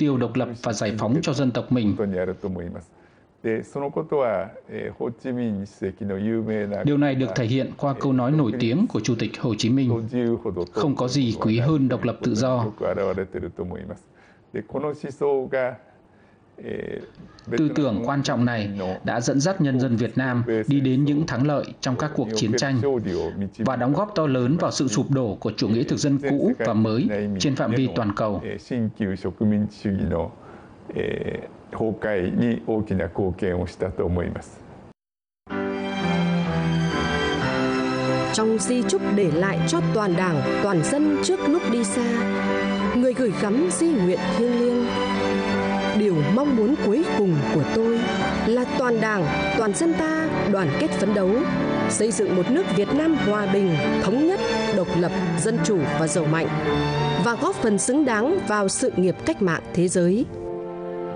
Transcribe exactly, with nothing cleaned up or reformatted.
tiêu độc lập và giải phóng cho dân tộc mình. Điều này được thể hiện qua câu nói nổi tiếng của Chủ tịch Hồ Chí Minh: không có gì quý hơn độc lập tự do. Tư tưởng quan trọng này đã dẫn dắt nhân dân Việt Nam đi đến những thắng lợi trong các cuộc chiến tranh và đóng góp to lớn vào sự sụp đổ của chủ nghĩa thực dân cũ và mới trên phạm vi toàn cầu. Trong di chúc để lại cho toàn Đảng, toàn dân trước lúc đi xa, người gửi gắm di nguyện thiêng liêng: điều mong muốn cuối cùng của tôi là toàn Đảng, toàn dân ta đoàn kết phấn đấu, xây dựng một nước Việt Nam hòa bình, thống nhất, độc lập, dân chủ và giàu mạnh, và góp phần xứng đáng vào sự nghiệp cách mạng thế giới.